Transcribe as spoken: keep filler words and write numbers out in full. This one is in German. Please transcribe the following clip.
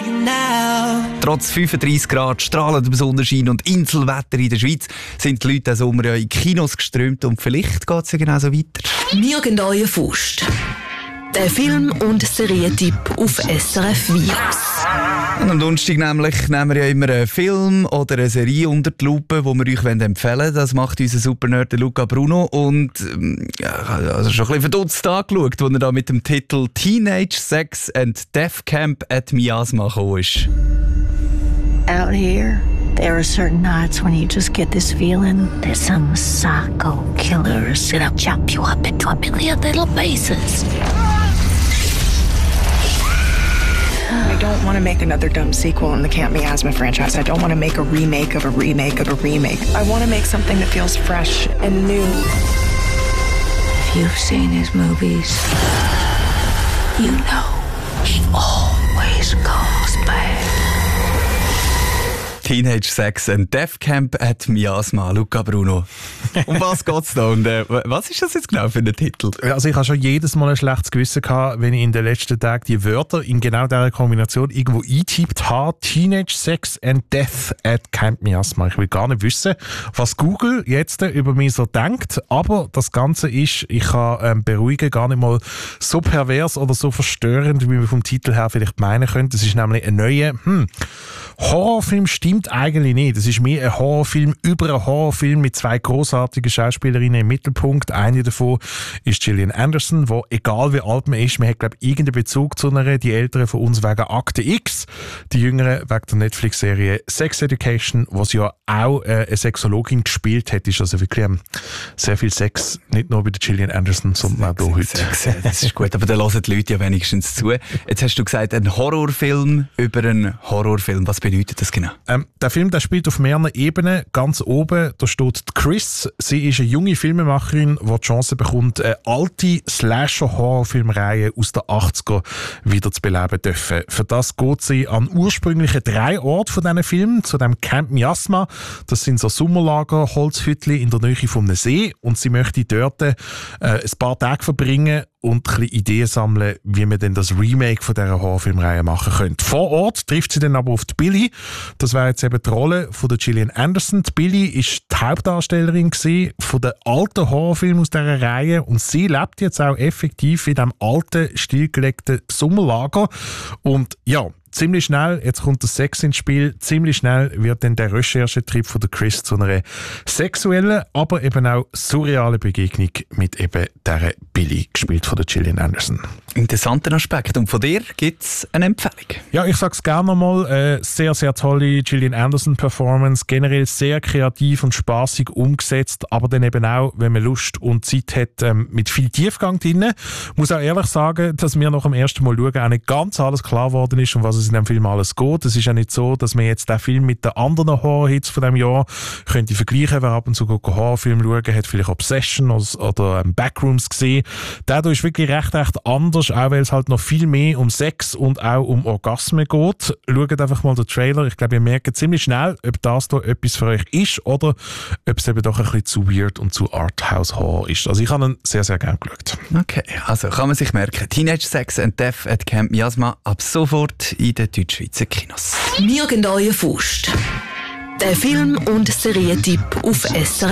Trotz fünfunddreissig Grad, strahlendem Sonnenschein und Inselwetter in der Schweiz sind die Leute diesen Sommer ja in Kinos geströmt und vielleicht geht es ja genau so weiter. Nirgendwo Faust. Der Film- und Serientipp auf S R F Virus. Und am Donnerstag nämlich nehmen wir ja immer einen Film oder eine Serie unter die Lupe, die wir euch empfehlen wollen. Das macht unser Supernerd Luca Bruno. Und ja, also schon ein bisschen verdutzt angeschaut, als er da mit dem Titel Teenage Sex and Death Camp at Miasma gekommen ist. Out here, there are certain nights when you just get this feeling that some psycho killer is gonna chop you up into a million little pieces. I don't want to make another dumb sequel in the Camp Miasma franchise. I don't want to make a remake of a remake of a remake. I want to make something that feels fresh and new. If you've seen his movies, you know he always goes bad. Teenage Sex and Death Camp at Miasma, Luca Bruno. Um was geht's da? Und äh, was ist das jetzt genau für ein Titel? Also ich habe schon jedes Mal ein schlechtes Gewissen gehabt, wenn ich in den letzten Tagen die Wörter in genau dieser Kombination irgendwo eingetippt habe. Teenage Sex and Death at Camp Miasma. Ich will gar nicht wissen, was Google jetzt über mich so denkt. Aber das Ganze ist, ich kann ähm, beruhigen, gar nicht mal so pervers oder so verstörend, wie wir vom Titel her vielleicht meinen können. Das ist nämlich ein neuer hm, Horrorfilm, stimmt eigentlich nicht. Das ist mehr ein Horrorfilm über einen Horrorfilm mit zwei großartigen Schauspielerinnen im Mittelpunkt. Eine davon ist Gillian Anderson, die, egal wie alt man ist, man hat, glaube ich, irgendeinen Bezug zu einer. Die Älteren von uns wegen Akte X, die Jüngeren wegen der Netflix-Serie Sex Education, wo sie ja auch äh, eine Sexologin gespielt hat. Ist also wirklich ähm, sehr viel Sex, nicht nur bei der Gillian Anderson, sondern auch hier heute. Sex, ja, das ist gut, aber da hören die Leute ja wenigstens zu. Jetzt hast du gesagt, ein Horrorfilm über einen Horrorfilm. Was bedeutet das genau? Ähm, der Film der spielt auf mehreren Ebenen. Ganz oben da steht Chris. Sie ist eine junge Filmemacherin, die die Chance bekommt, eine alte Slasher-Horrorfilmreihe aus den achtziger wieder zu beleben dürfen. Für das geht sie an ursprünglichen drei Orten von diesen Filmen, zu dem Camp Miasma. Das sind so Sommerlager, Holzhütli in der Nähe vom See. Und sie möchte dort äh, ein paar Tage verbringen und ein bisschen Ideen sammeln, wie man denn das Remake von dieser Horrorfilmreihe machen könnte. Vor Ort trifft sie dann aber auf die Billy. Das wäre jetzt eben die Rolle von der Gillian Anderson. Die Billy ist die Hauptdarstellerin gewesen von den alten Horrorfilmen aus dieser Reihe und sie lebt jetzt auch effektiv in diesem alten, stillgelegten Sommerlager. Und ja, ziemlich schnell, jetzt kommt der Sex ins Spiel, ziemlich schnell wird dann der Recherchetrip von der Chris zu einer sexuellen, aber eben auch surrealen Begegnung mit eben dieser Billy, gespielt von der Gillian Anderson. Interessanter Aspekt. Und von dir gibt es eine Empfehlung? Ja, ich sag's gerne nochmal. Äh, sehr, sehr tolle Gillian Anderson-Performance. Generell sehr kreativ und spaßig umgesetzt, aber dann eben auch, wenn man Lust und Zeit hat, ähm, mit viel Tiefgang drin. Ich muss auch ehrlich sagen, dass mir nach dem ersten Mal schauen auch nicht ganz alles klar geworden ist, um was es in dem Film alles geht. Es ist ja nicht so, dass man jetzt den Film mit den anderen Horror-Hits von diesem Jahr könnte vergleichen. Wer ab und zu einen Horrorfilm schauen, hat vielleicht Obsession oder ähm, Backrooms gesehen. Der hier ist wirklich recht, recht anders, auch weil es halt noch viel mehr um Sex und auch um Orgasmen geht. Schaut einfach mal den Trailer. Ich glaube, ihr merkt ziemlich schnell, ob das hier etwas für euch ist oder ob es eben doch ein bisschen zu weird und zu Arthouse-Horror ist. Also ich habe ihn sehr, sehr gerne geschaut. Okay, also kann man sich merken. Teenage Sex and Death at Camp Miasma ab sofort in den Deutschschweizer Kinos. Nirgendwo Faust. Der Film- und Serientipp auf S R F.